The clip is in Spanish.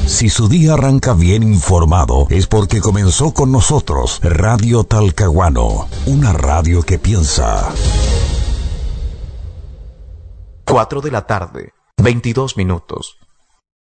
Si su día arranca bien informado, es porque comenzó con nosotros Radio Talcahuano, una radio que piensa. 4 de la tarde, 22 minutos.